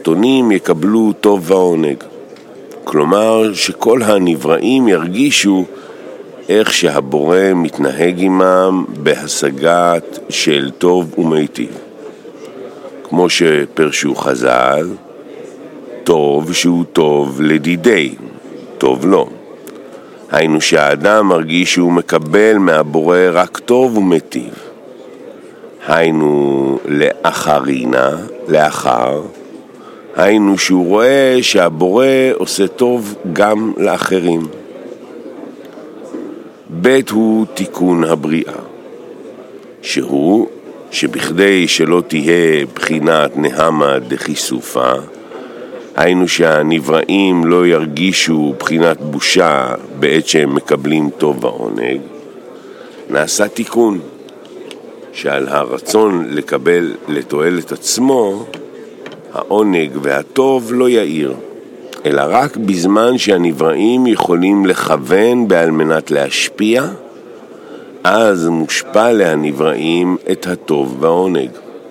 התחתונים יקבלו טוב ועונג. כלומר שכל הנבראים ירגישו איך שהבורא מתנהג עמם בהשגת של טוב ומיטיב. כמו שפרשו חז"ל, טוב שהוא טוב לדידי, טוב לו. היינו שהאדם מרגיש שהוא מקבל מהבורא רק טוב ומיטיב. היינו לאחרינה, לאחר, היינו שהוא רואה שהבורא עושה טוב גם לאחרים. בית הוא תיקון הבריאה, שהוא שבכדי שלא תהיה בחינת נהמה דחיסופה, היינו שהנבראים לא ירגישו בחינת בושה בעת שהם מקבלים טוב ועונג, נעשה תיקון שעל הרצון לקבל לתועלת עצמו, העונג והטוב לא יאיר, אלא רק בזמן שהנבראים יכולים לכוון בעל מנת להשפיע, אז מושפע להנבראים את הטוב והעונג.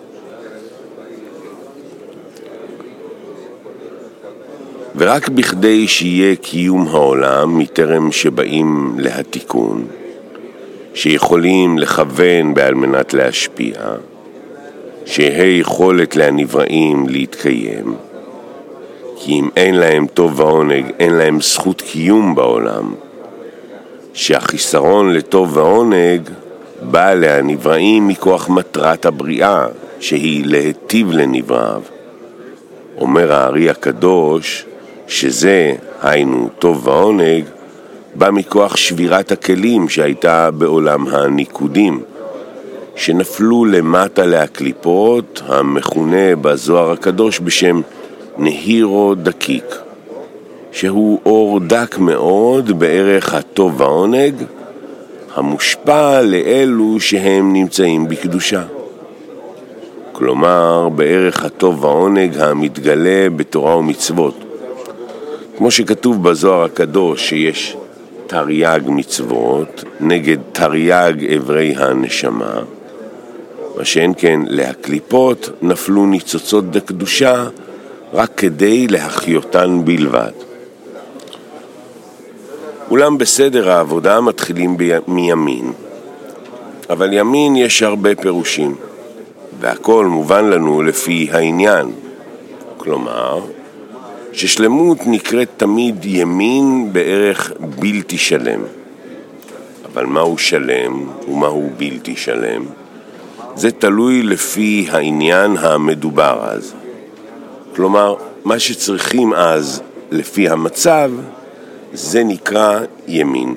ורק בכדי שיהיה קיום העולם מטרם שבאים להתיקון, שיכולים לכוון בעל מנת להשפיע, שיהיה יכולת להנבראים להתקיים, כי אם אין להם טוב ועונג, אין להם זכות קיום בעולם, שהחיסרון לטוב ועונג בא להנבראים מכוח מטרת הבריאה, שהיא להיטיב לנבראיו. אומר הארי הקדוש שזה, היינו טוב ועונג, בא מכוח שבירת הכלים שהייתה בעולם הניקודים, שנפלו למטה להקליפות, המכונה בזוהר הקדוש בשם נהירו דקיק, שהוא אור דק מאוד בערך הטוב והעונג, המושפע לאלו שהם נמצאים בקדושה. כלומר, בערך הטוב והעונג המתגלה בתורה ומצוות. כמו שכתוב בזוהר הקדוש שיש תרי"ג מצוות נגד תרי"ג אברי הנשמה, מה שאין כן להקליפות נפלו ניצוצות דקדושה רק כדי להחיותן בלבד. אולם בסדר העבודה מתחילים מימין, אבל ימין יש הרבה פירושים, והכל מובן לנו לפי העניין. כלומר, ששלמות נקראת תמיד ימין בערך בלתי שלם. אבל מהו שלם ומהו בלתי שלם? זה תלוי לפי העניין המדובר אז. כלומר, מה שצריכים אז לפי המצב, זה נקרא ימין.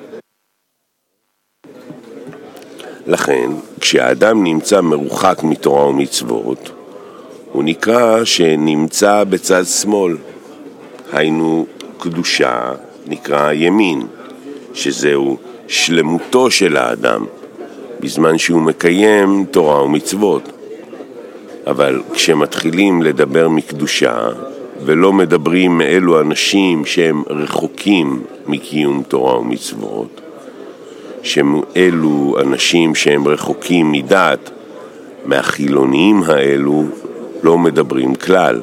לכן, כשהאדם נמצא מרוחק מתורה ומצוות, הוא נקרא שנמצא בצד שמאל. היינו קדושה נקרא ימין, שזהו שלמותו של האדם, בזמן שהוא מקיים תורה ומצוות. אבל כשמתחילים לדבר מקדושה, ולא מדברים מאלו אנשים שהם רחוקים מקיום תורה ומצוות, שמאלו אנשים שהם רחוקים מדת, מהחילוניים האלו לא מדברים כלל.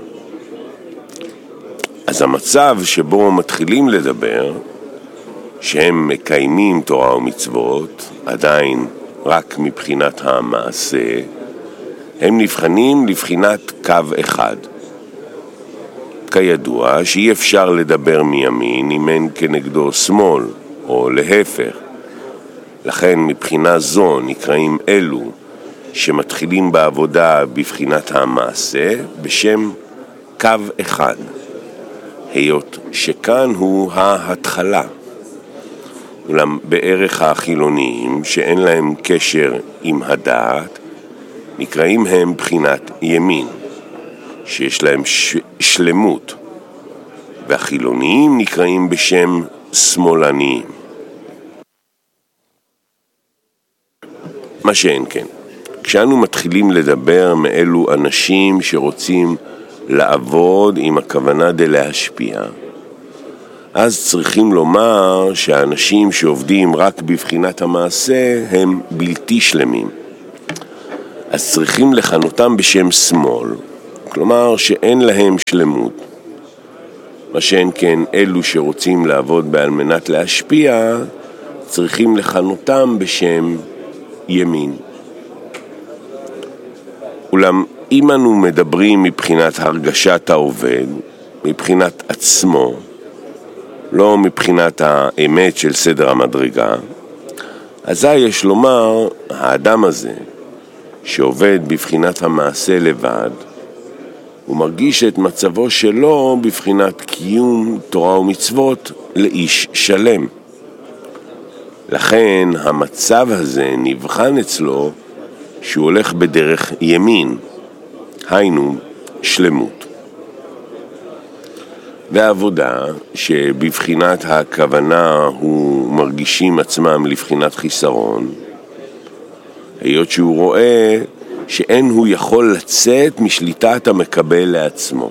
אז המצב שבו מתחילים לדבר, שהם מקיימים תורה ומצוות, עדיין רק מבחינת המעשה, הם נבחנים לבחינת קו אחד. כידוע שאי אפשר לדבר מימין אם אין כנגדו שמאל, או להפך. לכן מבחינה זו נקראים אלו שמתחילים בעבודה בבחינת המעשה בשם קו אחד, היות שכאן הוא ההתחלה. אולם בערך החילוניים שאין להם קשר עם הדעת, נקראים הם בחינת ימין, שיש להם שלמות, והחילוניים נקראים בשם שמאלניים. מה שאין כן, כשאנו מתחילים לדבר מאלו אנשים שרוצים לעבוד עם הכוונה להשפיע, אז צריכים לומר שהאנשים שעובדים רק בבחינת המעשה הם בלתי שלמים. אז צריכים לכנותם בשם שמאל, כלומר שאין להם שלמות. מה שאין כן אלו שרוצים לעבוד בעל מנת להשפיע, צריכים לכנותם בשם ימין. אולם אם אנו מדברים מבחינת הרגשת העובד, מבחינת עצמו, לא מבחינת האמת של סדר המדרגה, אזי יש לומר, האדם הזה שעובד בבחינת המעשה לבד, הוא מרגיש את מצבו שלו בבחינת קיום תורה ומצוות לאיש שלם. לכן המצב הזה נבחן אצלו שהוא הולך בדרך ימין, היינו שלמות. והעבודה שבבחינת הכוונה הוא מרגישים עצמם לבחינת חיסרון, היות שהוא רואה שאין הוא יכול לצאת משליטת המקבל לעצמו.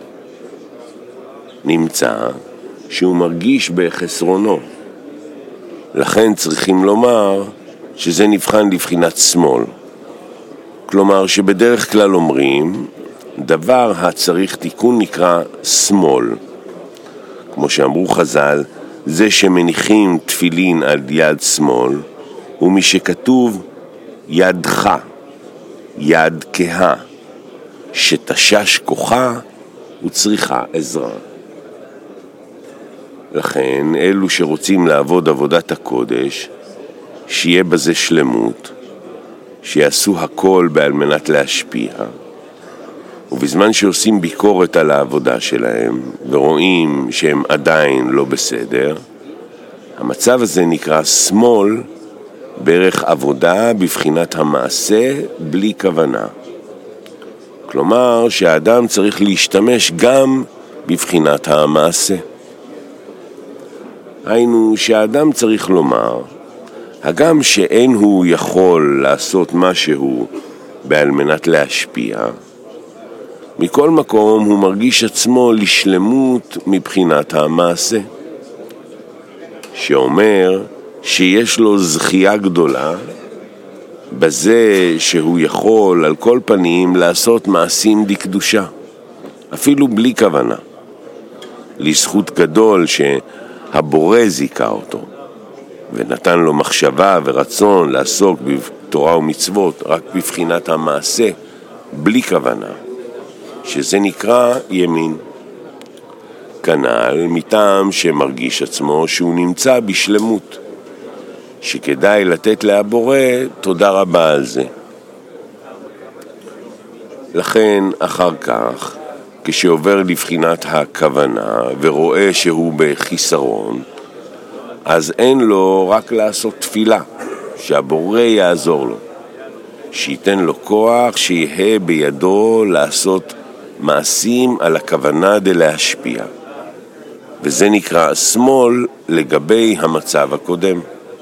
נמצא שהוא מרגיש בחסרונו. לכן צריכים לומר שזה נבחן לבחינת שמאל. כלומר שבדרך כלל אומרים, דבר הצריך תיקון נקרא שמאל. כמו שאמרו חז"ל, זה שמניחים תפילין על יד שמאל, הוא מי שכתוב ידך, יד כהה, שתשש כוחה וצריכה עזרה. לכן אלו שרוצים לעבוד עבודת הקודש, שיהיה בזה שלמות, שיעשו הכל בעל מנת להשפיע, ובזמן שעושים ביקורת על העבודה שלהם ורואים שהם עדיין לא בסדר, המצב הזה נקרא שמאל, בערך עבודה בבחינת המעשה בלי כוונה. כלומר שהאדם צריך להשתמש גם בבחינת המעשה. היינו שהאדם צריך לומר, הגם שאין הוא יכול לעשות משהו בעל מנת להשפיע, מכל מקום הוא מרגיש עצמו לשלמות מבחינת המעשה, שאומר שיש לו זכייה גדולה בזה שהוא יכול על כל פנים לעשות מעשים דקדושה, אפילו בלי כוונה, לזכות גדול שהבורא זיכה אותו ונתן לו מחשבה ורצון לעסוק בתורה ומצוות רק בבחינת המעשה בלי כוונה, שזה נקרא ימין. כנ"ל מטעם שמרגיש עצמו שהוא נמצא בשלמות, שכדאי לתת להבורא תודה רבה על זה. לכן אחר כך, כשעובר לבחינת הכוונה ורואה שהוא בחיסרון, אז אין לו רק לעשות תפילה, שהבורא יעזור לו, שייתן לו כוח שיהיה בידו לעשות מעשים על הכוונה להשפיע. וזה נקרא שמאל לגבי המצב הקודם.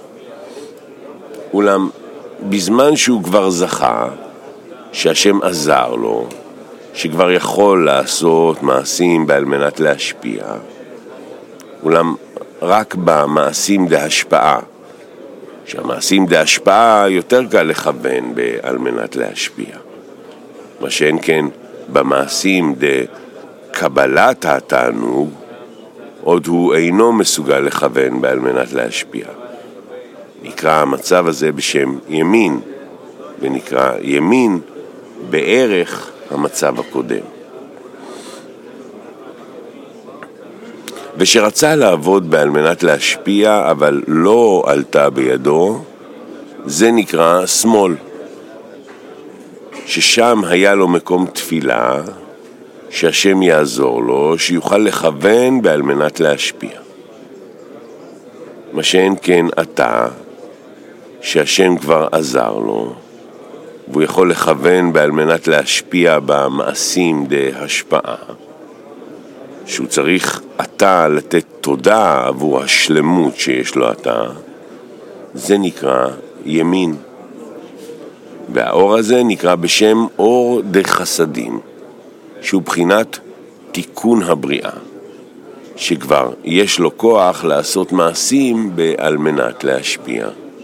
אולם בזמן שהוא כבר זכה, שהשם עזר לו, שכבר יכול לעשות מעשים בעל מנת להשפיע, אולם רק במעשים דהשפעה, שהמעשים דהשפעה יותר קל לכוון בעל מנת להשפיע. מה שאין כן במעשים דקבלת התענוג, עוד הוא אינו מסוגל לכוון בעל מנת להשפיע. נקרא המצב הזה בשם ימין, ונקרא ימין בערך המצב הקודם. ושרצה לעבוד בעל מנת להשפיע, אבל לא עלתה בידו, זה נקרא שמאל. ששם היה לו מקום תפילה, שהשם יעזור לו, שיוכל לכוון בעל מנת להשפיע. מה שאין כן עתה, שהשם כבר עזר לו, והוא יכול לכוון בעל מנת להשפיע במעשים דהשפעה, שהוא צריך עתה לתת תודה עבור השלמות שיש לו עתה, זה נקרא ימין. והאור הזה נקרא בשם אור דחסדים, שהוא בחינת תיקון הבריאה, שכבר יש לו כוח לעשות מעשים בעל מנת להשפיע.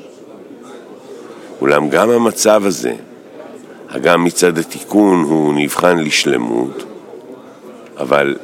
אולם גם המצב הזה, הגם מצד התיקון הוא נבחן לשלמות, אבל